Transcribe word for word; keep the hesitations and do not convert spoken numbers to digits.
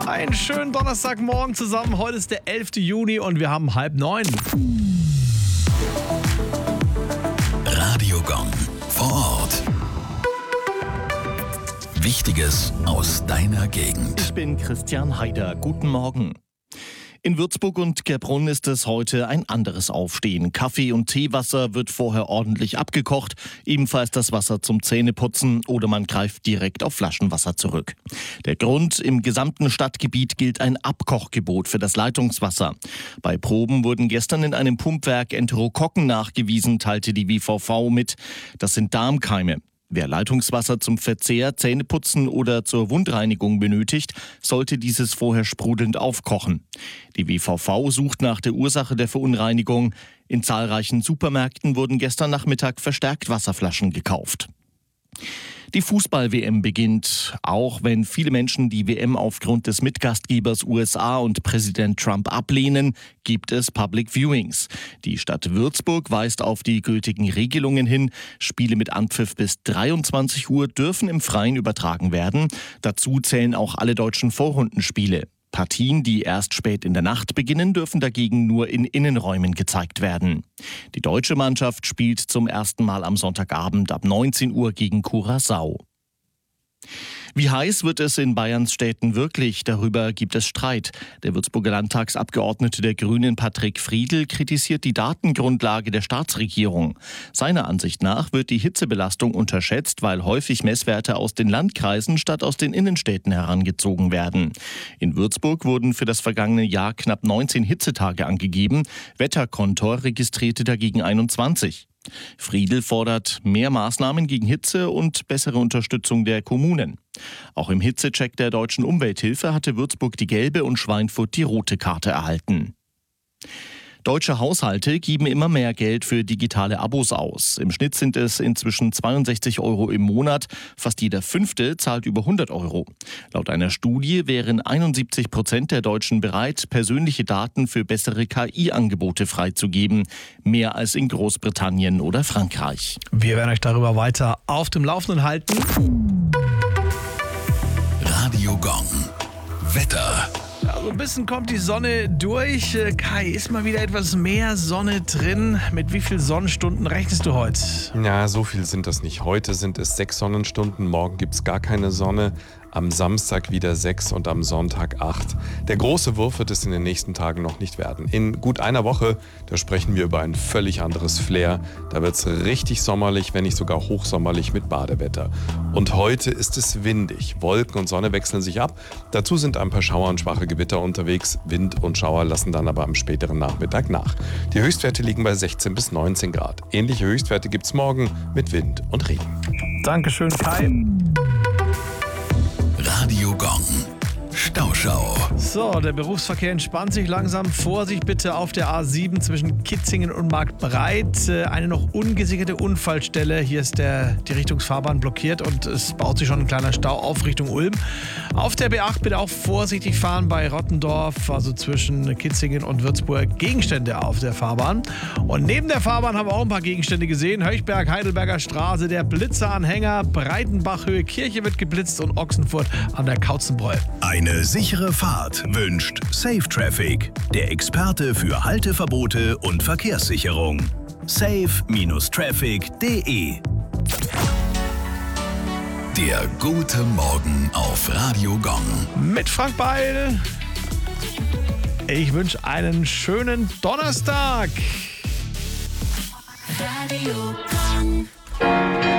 Einen schönen Donnerstagmorgen zusammen. Heute ist der elfte Juni und wir haben halb neun. Radio Gong vor Ort. Wichtiges aus deiner Gegend. Ich bin Christian Haider. Guten Morgen. In Würzburg und Gerbrunn ist es heute ein anderes Aufstehen. Kaffee- und Teewasser wird vorher ordentlich abgekocht, ebenfalls das Wasser zum Zähneputzen oder man greift direkt auf Flaschenwasser zurück. Der Grund: im gesamten Stadtgebiet gilt ein Abkochgebot für das Leitungswasser. Bei Proben wurden gestern in einem Pumpwerk Enterokokken nachgewiesen, teilte die W V V mit. Das sind Darmkeime. Wer Leitungswasser zum Verzehr, Zähneputzen oder zur Wundreinigung benötigt, sollte dieses vorher sprudelnd aufkochen. Die W V V sucht nach der Ursache der Verunreinigung. In zahlreichen Supermärkten wurden gestern Nachmittag verstärkt Wasserflaschen gekauft. Die Fußball-W M beginnt. Auch wenn viele Menschen die W M aufgrund des Mitgastgebers U S A und Präsident Trump ablehnen, gibt es Public Viewings. Die Stadt Würzburg weist auf die gültigen Regelungen hin. Spiele mit Anpfiff bis dreiundzwanzig Uhr dürfen im Freien übertragen werden. Dazu zählen auch alle deutschen Vorrundenspiele. Partien, die erst spät in der Nacht beginnen, dürfen dagegen nur in Innenräumen gezeigt werden. Die deutsche Mannschaft spielt zum ersten Mal am Sonntagabend ab neunzehn Uhr gegen Curaçao. Wie heiß wird es in Bayerns Städten wirklich? Darüber gibt es Streit. Der Würzburger Landtagsabgeordnete der Grünen Patrick Friedl kritisiert die Datengrundlage der Staatsregierung. Seiner Ansicht nach wird die Hitzebelastung unterschätzt, weil häufig Messwerte aus den Landkreisen statt aus den Innenstädten herangezogen werden. In Würzburg wurden für das vergangene Jahr knapp neunzehn Hitzetage angegeben. Wetterkontor registrierte dagegen einundzwanzig. Friedl fordert mehr Maßnahmen gegen Hitze und bessere Unterstützung der Kommunen. Auch im Hitzecheck der Deutschen Umwelthilfe hatte Würzburg die gelbe und Schweinfurt die rote Karte erhalten. Deutsche Haushalte geben immer mehr Geld für digitale Abos aus. Im Schnitt sind es inzwischen zweiundsechzig Euro im Monat. Fast jeder Fünfte zahlt über hundert Euro. Laut einer Studie wären einundsiebzig Prozent der Deutschen bereit, persönliche Daten für bessere K I-Angebote freizugeben. Mehr als in Großbritannien oder Frankreich. Wir werden euch darüber weiter auf dem Laufenden halten. Radio Gong. Wetter. Also ein bisschen kommt die Sonne durch. Kai, ist mal wieder etwas mehr Sonne drin. Mit wie vielen Sonnenstunden rechnest du heute? Ja, so viel sind das nicht. Heute sind es sechs Sonnenstunden, morgen gibt es gar keine Sonne. Am Samstag wieder sechs und am Sonntag acht. Der große Wurf wird es in den nächsten Tagen noch nicht werden. In gut einer Woche, da sprechen wir über ein völlig anderes Flair. Da wird es richtig sommerlich, wenn nicht sogar hochsommerlich mit Badewetter. Und heute ist es windig. Wolken und Sonne wechseln sich ab. Dazu sind ein paar Schauer und schwache Gewitter unterwegs. Wind und Schauer lassen dann aber am späteren Nachmittag nach. Die Höchstwerte liegen bei sechzehn bis neunzehn Grad. Ähnliche Höchstwerte gibt es morgen mit Wind und Regen. Dankeschön, Kai. Radio Gong. Stauschau. So, der Berufsverkehr entspannt sich langsam. Vorsicht bitte auf der A sieben zwischen Kitzingen und Marktbreit. Eine noch ungesicherte Unfallstelle. Hier ist der, die Richtungsfahrbahn blockiert und es baut sich schon ein kleiner Stau auf Richtung Ulm. Auf der B acht bitte auch vorsichtig fahren bei Rottendorf, also zwischen Kitzingen und Würzburg. Gegenstände auf der Fahrbahn. Und neben der Fahrbahn haben wir auch ein paar Gegenstände gesehen. Höchberg, Heidelberger Straße, der Blitzeranhänger, Breitenbachhöhe, Kirche wird geblitzt und Ochsenfurt an der Kautzenbräu. Eine sichere Fahrt wünscht Safe Traffic, der Experte für Halteverbote und Verkehrssicherung. safe Traffic punkt de. Der gute Morgen auf Radio Gong. Mit Frank Beil. Ich wünsche einen schönen Donnerstag. Radio Gong.